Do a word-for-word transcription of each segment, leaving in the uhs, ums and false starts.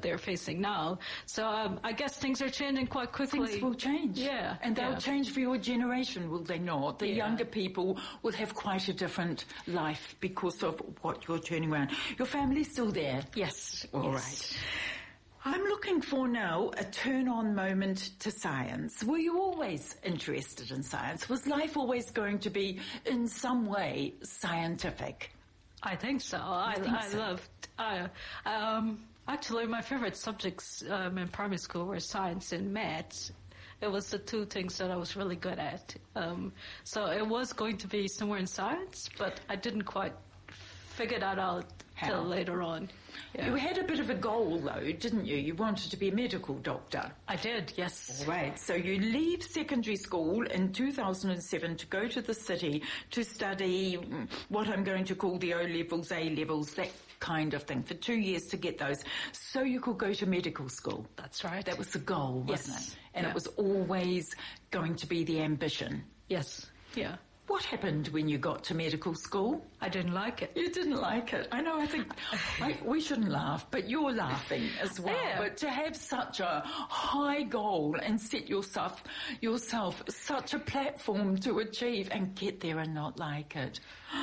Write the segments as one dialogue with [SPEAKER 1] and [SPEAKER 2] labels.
[SPEAKER 1] that they're facing now. So um, I guess things are changing quite quickly.
[SPEAKER 2] Things will change.
[SPEAKER 1] Yeah.
[SPEAKER 2] And they'll
[SPEAKER 1] yeah.
[SPEAKER 2] change for your generation, will they not? The
[SPEAKER 1] Yeah.
[SPEAKER 2] younger people will have quite a different life because of what you're turning around. Your family's still there?
[SPEAKER 1] Yes.
[SPEAKER 2] All
[SPEAKER 1] yes.
[SPEAKER 2] right. I'm looking for now a turn-on moment to science. Were you always interested in science? Was life always going to be, in some way, scientific?
[SPEAKER 1] I think so. I,
[SPEAKER 2] think
[SPEAKER 1] I
[SPEAKER 2] so.
[SPEAKER 1] loved. I, um, actually, my favorite subjects um, in primary school were science and maths. It was the two things that I was really good at. Um, so it was going to be somewhere in science, but I didn't quite figure that out
[SPEAKER 2] How?
[SPEAKER 1] till later on. Yeah.
[SPEAKER 2] You had a bit of a goal, though, didn't you? You wanted to be a medical doctor.
[SPEAKER 1] I did, yes.
[SPEAKER 2] Right, so you leave secondary school in two thousand seven to go to the city to study mm, what I'm going to call the O-levels, A-levels, that kind of thing, for two years to get those, so you could go to medical school.
[SPEAKER 1] That's right.
[SPEAKER 2] That was the goal, wasn't
[SPEAKER 1] Yes.
[SPEAKER 2] it? And
[SPEAKER 1] Yeah.
[SPEAKER 2] it was always going to be the ambition.
[SPEAKER 1] Yes, yeah.
[SPEAKER 2] What happened when you got to medical school?
[SPEAKER 1] I didn't like it.
[SPEAKER 2] You didn't like it. I know, I think I, we shouldn't laugh, but you're laughing as well.
[SPEAKER 1] Yeah.
[SPEAKER 2] But to have such a high goal and set yourself, yourself such a platform to achieve and get there and not like it.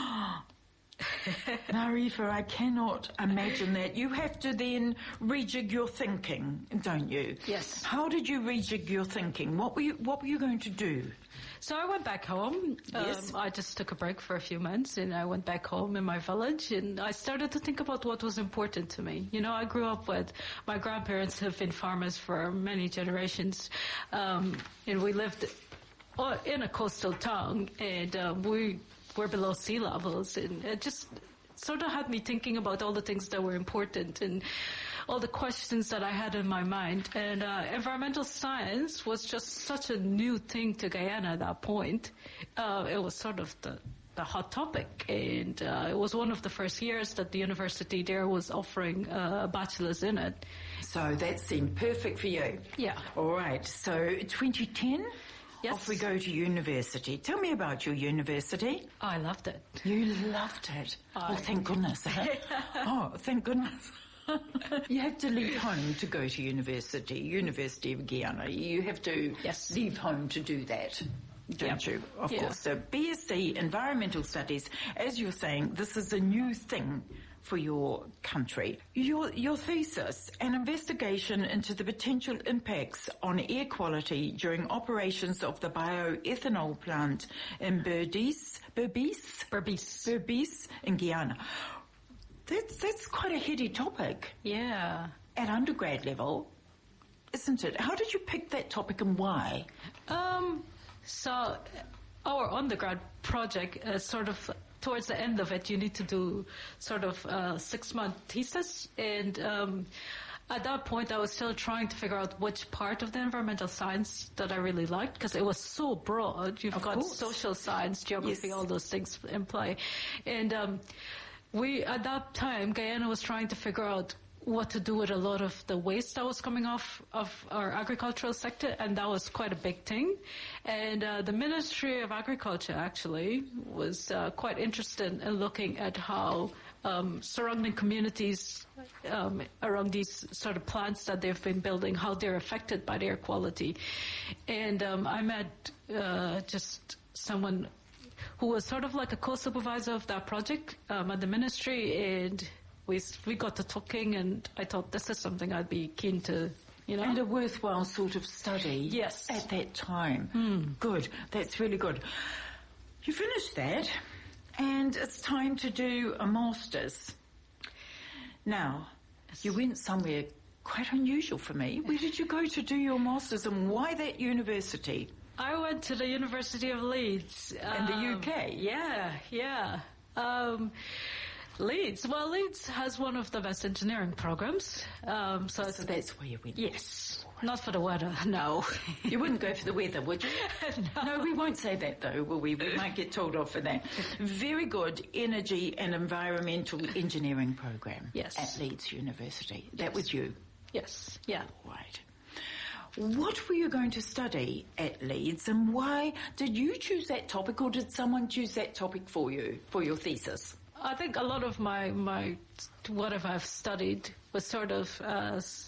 [SPEAKER 2] Narifa, I cannot imagine that. You have to then rejig your thinking, don't you?
[SPEAKER 1] Yes.
[SPEAKER 2] How did you rejig your thinking? What were you, what were you going to do?
[SPEAKER 1] So I went back home.
[SPEAKER 2] Yes.
[SPEAKER 1] Um, I just took a break for a few months and I went back home in my village and I started to think about what was important to me. You know, I grew up with, my grandparents have been farmers for many generations, um, and we lived in a coastal town and um, we were below sea levels and it just sort of had me thinking about all the things that were important and all the questions that I had in my mind. And uh, environmental science was just such a new thing to Guyana at that point. Uh, it was sort of the, the hot topic. And uh, it was one of the first years that the university there was offering uh, a bachelor's in it.
[SPEAKER 2] So that seemed perfect for you.
[SPEAKER 1] Yeah.
[SPEAKER 2] All right. So twenty ten?
[SPEAKER 1] Yes.
[SPEAKER 2] Off we go to university. Tell me about your university.
[SPEAKER 1] Oh, I loved it.
[SPEAKER 2] You loved it.
[SPEAKER 1] I-
[SPEAKER 2] Oh, thank goodness. Oh, thank goodness. You have to leave home to go to university, University of Guyana. You have to
[SPEAKER 1] Yes.
[SPEAKER 2] leave home to do that, don't
[SPEAKER 1] Yeah.
[SPEAKER 2] you? Of
[SPEAKER 1] Yeah.
[SPEAKER 2] course. So B S c Environmental Studies, as you're saying, this is a new thing for your country. Your, your thesis, an investigation into the potential impacts on air quality during operations of the bioethanol plant in Berbice, Berbice?
[SPEAKER 1] Berbice.
[SPEAKER 2] Berbice in Guyana. That's, that's quite a heady topic
[SPEAKER 1] Yeah.
[SPEAKER 2] at undergrad level, isn't it? How did you pick that topic and why?
[SPEAKER 1] Um, so our undergrad project, uh, sort of towards the end of it, you need to do sort of a six-month thesis, and um, at that point, I was still trying to figure out which part of the environmental science that I really liked, because it was so broad. You've
[SPEAKER 2] Of
[SPEAKER 1] got
[SPEAKER 2] course.
[SPEAKER 1] social science, geography,
[SPEAKER 2] Yes.
[SPEAKER 1] all those things in play, and um, we at that time, Guyana was trying to figure out what to do with a lot of the waste that was coming off of our agricultural sector, and that was quite a big thing. And uh, the Ministry of Agriculture actually was uh, quite interested in looking at how um, surrounding communities um, around these sort of plants that they've been building, how they're affected by the air quality. And um, I met uh, just someone who was sort of like a co-supervisor of that project um, at the ministry, and we we got to talking, and I thought this is something I'd be keen to, you know.
[SPEAKER 2] And a worthwhile sort of study.
[SPEAKER 1] Yes.
[SPEAKER 2] At that time.
[SPEAKER 1] Hmm.
[SPEAKER 2] Good. That's really good. You finished that, and it's time to do a master's. Now, you went somewhere quite unusual for me. Where did you go to do your master's, and why that university?
[SPEAKER 1] I went to the University of Leeds.
[SPEAKER 2] In the U K?
[SPEAKER 1] Yeah, yeah. Um, Leeds. Well, Leeds has one of the best engineering programs. Um, so,
[SPEAKER 2] So
[SPEAKER 1] it's,
[SPEAKER 2] that's where you went.
[SPEAKER 1] yes, not for the weather, no.
[SPEAKER 2] You wouldn't go for the weather, would you?
[SPEAKER 1] No.
[SPEAKER 2] No, we won't say that though, will we? We might get told off for that. Very good energy and environmental engineering program.
[SPEAKER 1] Yes.
[SPEAKER 2] At Leeds University. That was you.
[SPEAKER 1] Yes, yeah.
[SPEAKER 2] Right. What were you going to study at Leeds, and why did you choose that topic, or did someone choose that topic for you, for your thesis?
[SPEAKER 1] I think a lot of my, my whatever I've studied was sort of uh,